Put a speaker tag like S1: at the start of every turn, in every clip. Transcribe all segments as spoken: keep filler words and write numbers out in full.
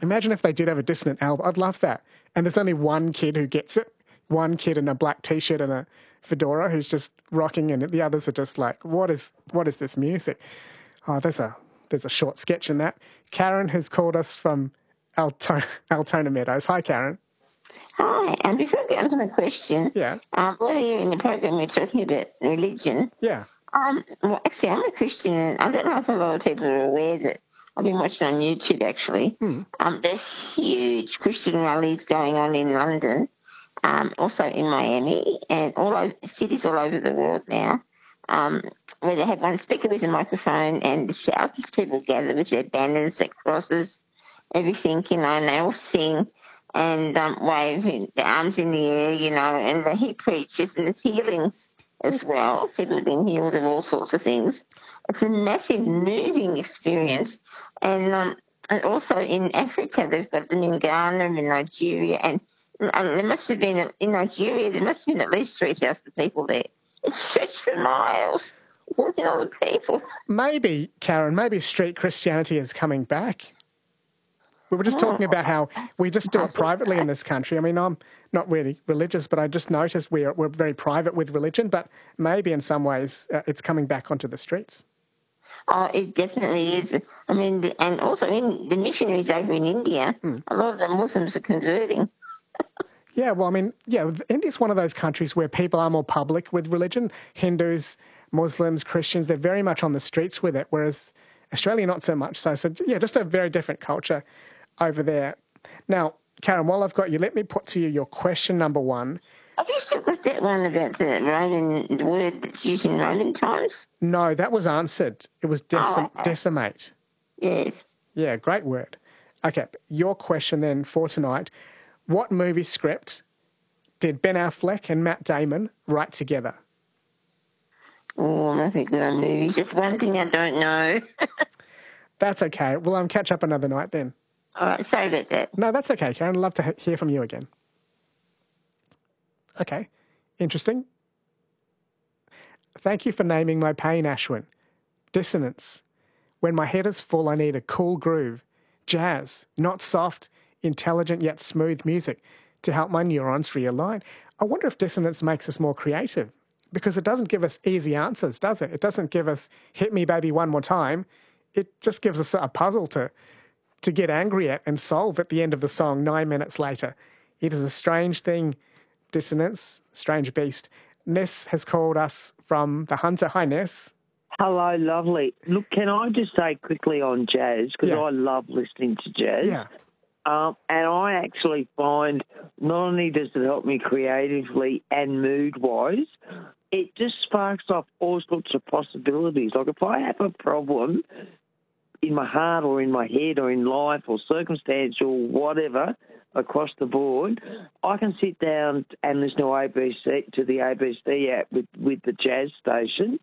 S1: Imagine if they did have a dissonant album. I'd love that. And there's only one kid who gets it. One kid in a black T-shirt and a fedora who's just rocking, and the others are just like, what is what is this music? Oh, there's a there's a short sketch in that. Karen has called us from Altona, Altona Meadows. Hi, Karen.
S2: Hi, and before I get on to my question,
S1: Yeah.
S2: um, earlier in the program we were talking about religion.
S1: Yeah.
S2: Um, well, actually, I'm a Christian, and I don't know if a lot of people are aware that I've been watching on YouTube, actually.
S1: Hmm.
S2: Um, there's huge Christian rallies going on in London, um, also in Miami, and all over cities all over the world now, um, where they have one speaker with a microphone and thousands of people gather with their banners, their crosses, everything, you know, and they all sing and um, wave their arms in the air, you know, and he preaches, and it's healings as well. People have been healed of all sorts of things. It's a massive, moving experience. And, um, and also in Africa, they've got them in Ghana and in Nigeria, and, and there must have been, in Nigeria, there must have been at least three thousand people there. It's stretched for miles. It's all the people.
S1: Maybe, Karen, maybe street Christianity is coming back. We were just talking about how we just do it privately in this country. I mean, I'm not really religious, but I just noticed we're, we're very private with religion, but maybe in some ways uh, it's coming back onto the streets.
S2: Oh, it definitely is. I mean, and also in the missionaries over in India, mm. a lot of the Muslims are converting.
S1: Yeah, well, I mean, yeah, India's one of those countries where people are more public with religion. Hindus, Muslims, Christians, they're very much on the streets with it, whereas Australia not so much. So, so yeah, just a very different culture over there. Now, Karen, while I've got you, let me put to you your question number one.
S2: Have you still got that one about the Roman, the word that's used in Roman times?
S1: No, that was answered. It was decim- oh, okay. decimate.
S2: Yes.
S1: Yeah, great word. Okay, your question then for tonight. What movie script did Ben Affleck and Matt Damon write together?
S2: Oh, I'm not good on movies. Just one thing I don't know.
S1: That's okay. Well, I'll catch up another night then.
S2: All right, sorry about that.
S1: No, that's okay, Karen. I'd love to hear from you again. Okay, interesting. Thank you for naming my pain, Ashwin. Dissonance. When my head is full, I need a cool groove. Jazz, not soft, intelligent yet smooth music to help my neurons realign. I wonder if dissonance makes us more creative, because it doesn't give us easy answers, does it? It doesn't give us, hit me, baby, one more time. It just gives us a puzzle to... to get angry at and solve at the end of the song nine minutes later. It is a strange thing, dissonance, strange beast. Ness has called us from the Hunter. Hi, Ness.
S3: Hello, lovely. Look, can I just say quickly on jazz, because yeah. I love listening to jazz.
S1: Yeah.
S3: Um, and I actually find not only does it help me creatively and mood-wise, it just sparks off all sorts of possibilities. Like if I have a problem in my heart or in my head or in life or circumstantial whatever across the board, I can sit down and listen to A B C to the A B C app with, with the jazz station,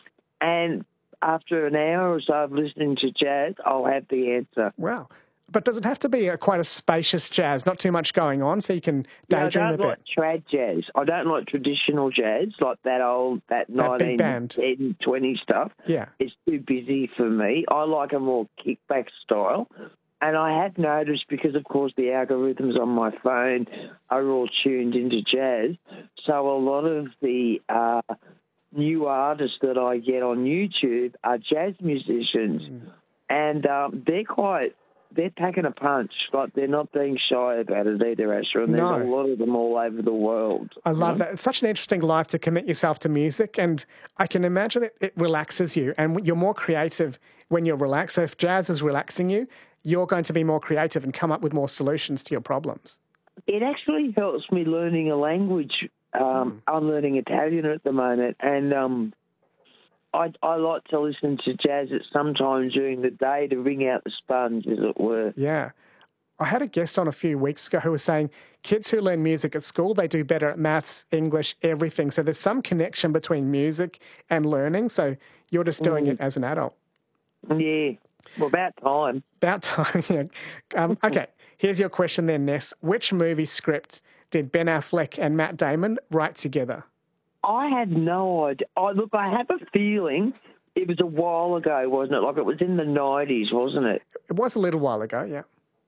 S3: and after an hour or so of listening to jazz, I'll have the answer.
S1: Wow. But does it have to be a, quite a spacious jazz, not too much going on, so you can daydream
S3: no, I
S1: a
S3: don't like
S1: bit?
S3: trad jazz. I don't like traditional jazz, like that old, that, that nineteen ten, twenty stuff.
S1: Yeah.
S3: It's too busy for me. I like a more kickback style. And I have noticed, because, of course, the algorithms on my phone are all tuned into jazz, so a lot of the uh, new artists that I get on YouTube are jazz musicians. Mm. And um, they're quite... They're packing a punch. Like, they're not being shy about it either, Asher. And
S1: no.
S3: there's a lot of them all over the world.
S1: I love know? that. It's such an interesting life to commit yourself to music, and I can imagine it, it relaxes you, and you're more creative when you're relaxed. So if jazz is relaxing you, you're going to be more creative and come up with more solutions to your problems.
S3: It actually helps me learning a language. Um, mm. I'm learning Italian at the moment, and... Um, I, I like to listen to jazz at some time during the day to wring out the sponge, as it were.
S1: Yeah. I had a guest on a few weeks ago who was saying kids who learn music at school, they do better at maths, English, everything. So there's some connection between music and learning. So you're just doing mm. it as an adult.
S3: Yeah. Well, about time.
S1: About time, yeah. Um, okay, here's your question then, Ness. Which movie script did Ben Affleck and Matt Damon write together?
S3: I had no idea. Oh, look, I have a feeling it was a while ago, wasn't it? Like it was in the nineties, wasn't it?
S1: It was a little while ago, yeah.